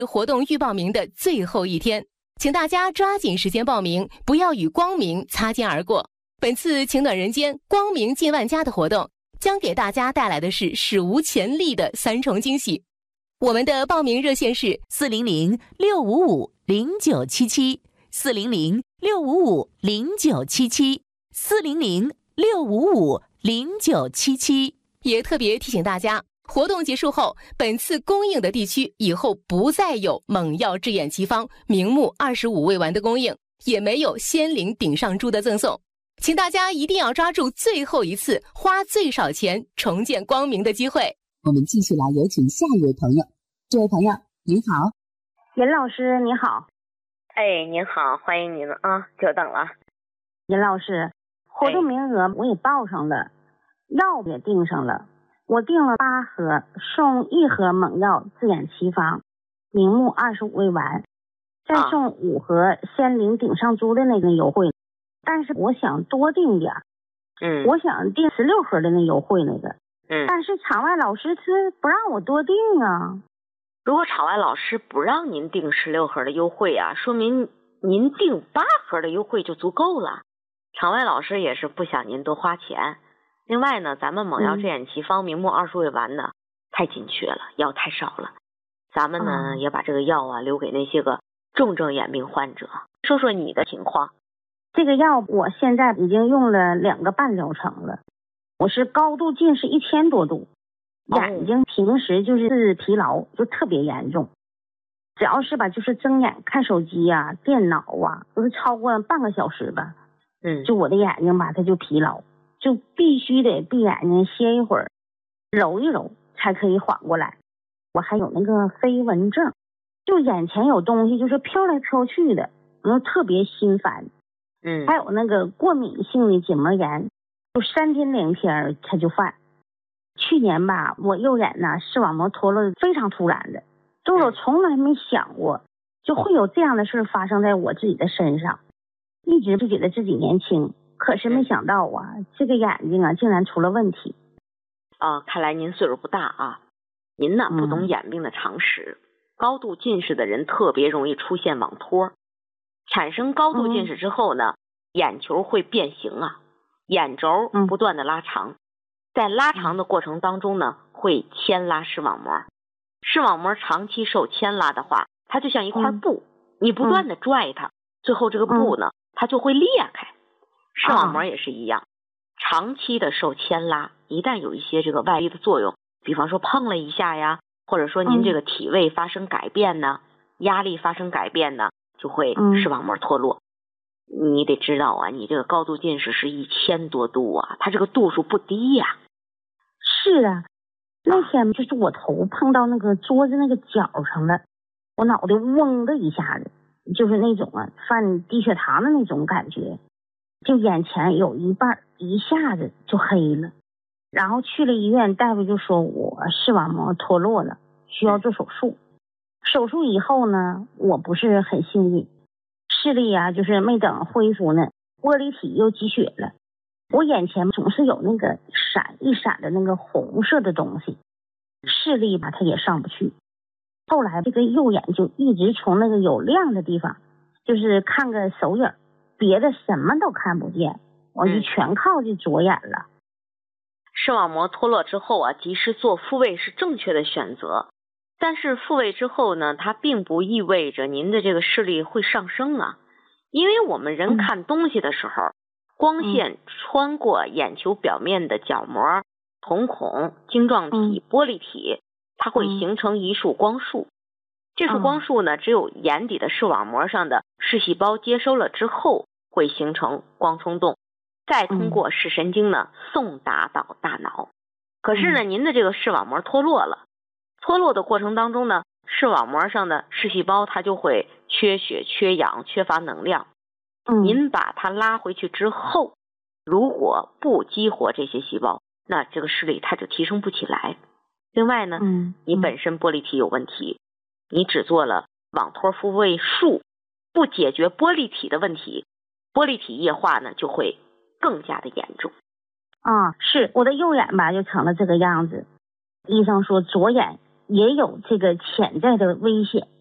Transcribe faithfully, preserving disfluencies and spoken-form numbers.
活动预报名的最后一天，请大家抓紧时间报名，不要与光明擦肩而过。本次情暖人间光明进万家的活动将给大家带来的是史无前例的三重惊喜。我们的报名热线是四零零六五五零九七七，四零零六五五零九七七，四零零六五五零九七七。 也特别提醒大家，活动结束后，本次供应的地区以后不再有猛药制眼奇方明目二十五味丸的供应，也没有仙灵顶上珠的赠送。请大家一定要抓住最后一次花最少钱重建光明的机会。 我们继续来有请下一位朋友。这位朋友您好。 任老师你好。 哎，您好，欢迎您了啊，久等了。 任老师，活动名额我也报上了，药也订上了，我订了八盒，送一盒猛药治眼奇方明目二十五味丸，再送五盒仙灵顶上珠的那个优惠。但是我想多订点， 嗯， 我想订十六盒的那优惠那个， 嗯， 但是场外老师他不让我多订啊。 如果场外老师不让您订十六盒的优惠啊，说明您订八盒的优惠就足够了。场外老师也是不想您多花钱。另外呢，咱们猛药治眼奇方明目二十味丸呢、嗯、太紧缺了，药太少了。咱们呢、嗯、也把这个药啊留给那些个重症眼病患者。说说你的情况。 这个药我现在已经用了两个半疗程了，我是高度近视一千多度，眼睛平时就是疲劳就特别严重，只要是吧就是睁眼看手机啊电脑啊都是超过半个小时吧， 嗯， 就我的眼睛吧它就疲劳，就必须得闭眼睛歇一会儿，揉一揉才可以缓过来。我还有那个飞蚊症，就眼前有东西就是飘来飘去的，然后特别心烦。 嗯， 还有那个过敏性的结膜炎，就三天两天它就犯。去年吧，我右眼呢视网膜脱落非常突然的，就我从来没想过就会有这样的事发生在我自己的身上，一直就觉得自己年轻，可是没想到啊，这个眼睛啊竟然出了问题。 啊，看来您岁数不大啊，您呢不懂眼病的常识、嗯、高度近视的人特别容易出现网脱。产生高度近视之后呢、嗯、眼球会变形啊，眼轴不断的拉长、嗯、在拉长的过程当中呢会牵拉视网膜，视网膜长期受牵拉的话，它就像一块布、嗯、你不断的拽它、嗯、最后这个布呢、嗯、它就会裂开。视网膜也是一样、啊、长期的受牵拉，一旦有一些这个外力的作用，比方说碰了一下呀，或者说您这个体位发生改变呢、嗯、压力发生改变呢，就会视网膜脱落、嗯、你得知道啊，你这个高度近视是一千多度啊，它这个度数不低呀、啊。 是啊，那天就是我头碰到那个桌子那个角上了，我脑袋嗡的一下子，就是那种啊犯低血糖的那种感觉，就眼前有一半一下子就黑了。然后去了医院，大夫就说我视网膜脱落了，需要做手术。手术以后呢，我不是很幸运，视力啊就是没等恢复呢，玻璃体又积血了，我眼前总是有那个闪一闪的那个红色的东西，视力吧它也上不去。后来这个右眼就一直从那个有亮的地方就是看个手影，别的什么都看不见，我就全靠这左眼了、嗯、 视网膜脱落之后啊，及时做复位是正确的选择。但是复位之后呢，它并不意味着您的这个视力会上升啊，因为我们人看东西的时候、嗯、光线穿过眼球表面的角膜、瞳孔、晶状体、玻璃体，它会形成一束光束。这束光束呢，只有眼底的视网膜上的视细胞接收了之后，会形成光冲动，再通过视神经呢送达到大脑。可是呢，您的这个视网膜脱落了，脱落的过程当中呢，视网膜上的视细胞它就会缺血、缺氧、缺乏能量。嗯，您把它拉回去之后，如果不激活这些细胞，那这个视力它就提升不起来。另外呢，嗯，你本身玻璃体有问题，你只做了网脱复位术，不解决玻璃体的问题，玻璃体液化呢就会更加的严重。 啊，是我的右眼吧就成了这个样子。医生说左眼也有这个潜在的危险，